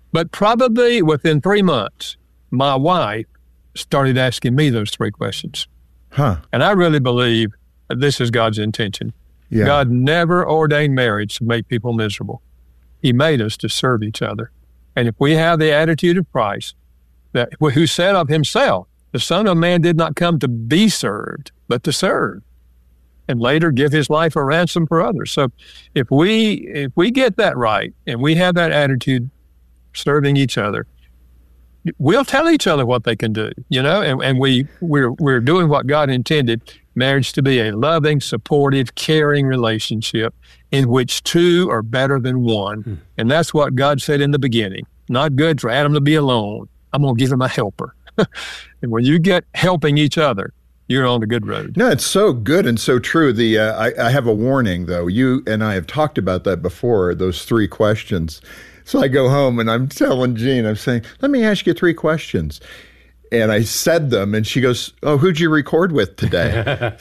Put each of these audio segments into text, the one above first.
But probably within 3 months, my wife started asking me those 3 questions. Huh. And I really believe that this is God's intention. Yeah. God never ordained marriage to make people miserable. He made us to serve each other. And if we have the attitude of Christ, that who said of himself, the Son of Man did not come to be served, but to serve, and later give his life a ransom for others. So if we get that right, and we have that attitude serving each other, we'll tell each other what they can do, and we're doing what God intended marriage to be: a loving, supportive, caring relationship in which 2 are better than 1. And that's what God said in the beginning. Not good for Adam to be alone. I'm going to give him a helper. And when you get helping each other, you're on the good road. No, it's so good and so true. I have a warning, though. You and I have talked about that before, those 3 questions. So I go home and I'm telling Jean, I'm saying, let me ask you 3 questions. And I said them, and she goes, oh, who'd you record with today?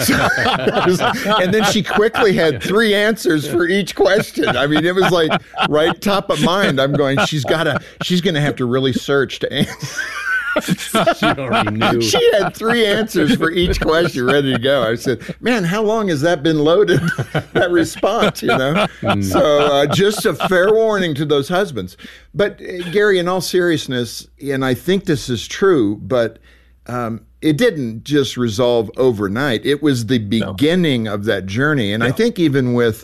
And then she quickly had 3 answers for each question. I mean, it was like right top of mind. I'm going, she's going to have to really search to answer. She already knew. She had 3 answers for each question ready to go. I said, man, how long has that been loaded, that response, So just a fair warning to those husbands. But Gary, in all seriousness, and I think this is true, but it didn't just resolve overnight. It was the beginning of that journey. And I think even with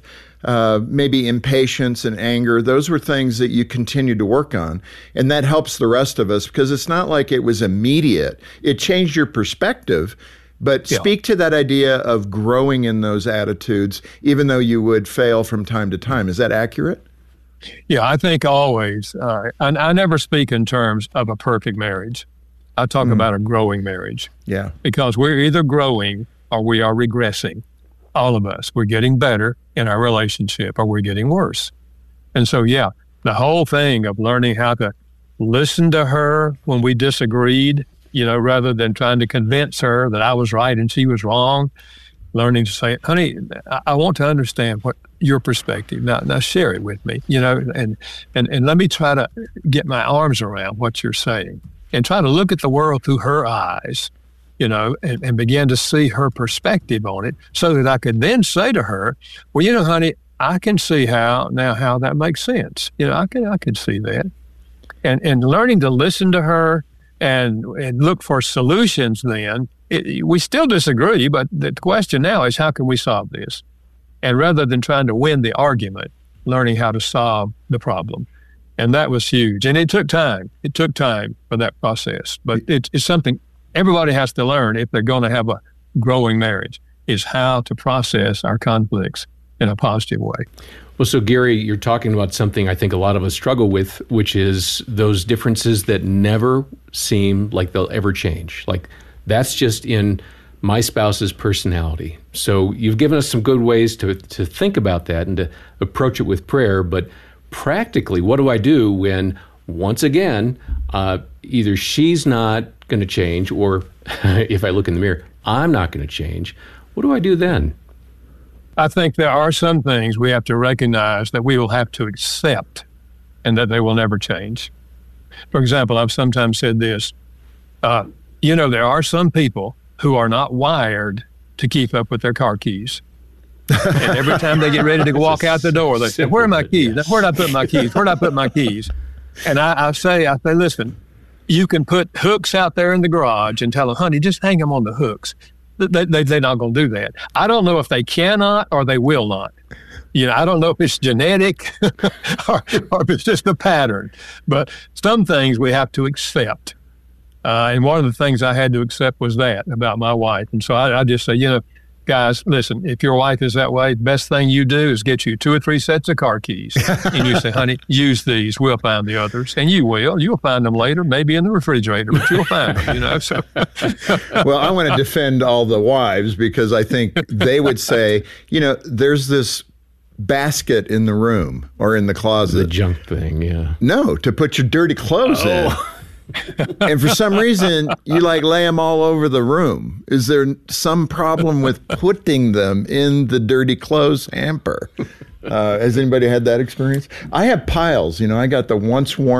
maybe impatience and anger, those were things that you continued to work on. And that helps the rest of us, because it's not like it was immediate. It changed your perspective. But speak to that idea of growing in those attitudes, even though you would fail from time to time. Is that accurate? Yeah, I think always. I never speak in terms of a perfect marriage. I talk about a growing marriage. Yeah. Because we're either growing or we are regressing. All of us. We're getting better in our relationship or we're getting worse. And so, the whole thing of learning how to listen to her when we disagreed, rather than trying to convince her that I was right and she was wrong, learning to say, honey, I want to understand what your perspective. Now share it with me, and let me try to get my arms around what you're saying and try to look at the world through her eyes, and begin to see her perspective on it, so that I could then say to her, well, honey, I can see how that makes sense. I can see that. And learning to listen to her and look for solutions then. We still disagree, but the question now is, how can we solve this? And rather than trying to win the argument, learning how to solve the problem. And that was huge. And it took time. It took time for that process. But it's something everybody has to learn if they're going to have a growing marriage, is how to process our conflicts in a positive way. Well, so Gary, you're talking about something I think a lot of us struggle with, which is those differences that never seem like they'll ever change. Like, that's just in my spouse's personality. So you've given us some good ways to think about that and to approach it with prayer. But practically, what do I do when, once again, either she's not going to change, or if I look in the mirror, I'm not going to change? What do I do then? I think there are some things we have to recognize that we will have to accept and that they will never change. For example, I've sometimes said this, there are some people who are not wired to keep up with their car keys. And every time they get ready to walk out the door, they say, where are my keys? Yes. Where did I put my keys? Where did I put my keys? And I say, listen, you can put hooks out there in the garage and tell them, honey, just hang them on the hooks. They're not going to do that. I don't know if they cannot or they will not. I don't know if it's genetic or if it's just a pattern. But some things we have to accept. And one of the things I had to accept was that about my wife. And so I just say, guys, listen, if your wife is that way, the best thing you do is get you 2 or 3 sets of car keys. And you say, honey, use these. We'll find the others. And you will. You'll find them later, maybe in the refrigerator, but you'll find them, So. Well, I want to defend all the wives, because I think they would say, there's this basket in the room or in the closet. The junk thing, yeah. No, to put your dirty clothes in. And for some reason, you lay them all over the room. Is there some problem with putting them in the dirty clothes hamper? Has anybody had that experience? I have piles. I got the once worn